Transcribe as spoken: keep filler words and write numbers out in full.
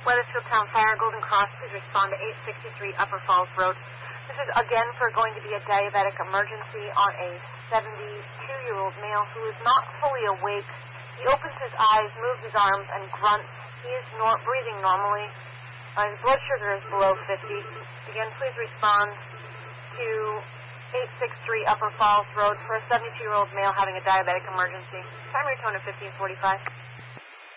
Weathersfield Town Fire, Golden Cross, please respond to eight sixty-three Upper Falls Road. This is again for going to be a diabetic emergency on a seventy-two-year-old male who is not fully awake. He opens his eyes, moves his arms, and grunts. He is nor- breathing normally. Uh, his blood sugar is below fifty. Again, please respond to eight sixty-three Upper Falls Road for a seventy-two-year-old male having a diabetic emergency. Primary tone of fifteen forty-five.